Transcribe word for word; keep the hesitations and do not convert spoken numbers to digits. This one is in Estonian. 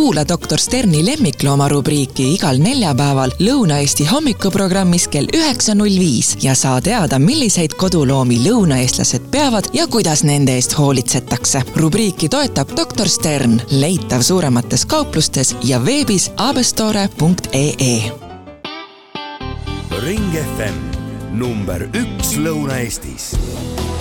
Kuula doktor Sterni lemmiklooma rubriiki igal neljapäeval Lõuna-Eesti hommikuprogrammis kell üheksa null viis ja saa teada, milliseid koduloomi lõunaeestlased peavad ja kuidas nende eest hoolitsetakse. Rubriiki toetab doktor Stern, leitav suuremates kauplustes ja veebis abestore punkt ee. Ring F M number üks Lõuna-Eestis.